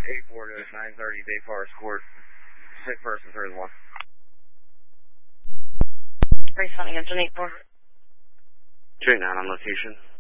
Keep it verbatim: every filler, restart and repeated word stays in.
eight four to nine thirty, Bay Forest Court. Sick person, thirty-one. Responding engine eight four. Straight nine on location.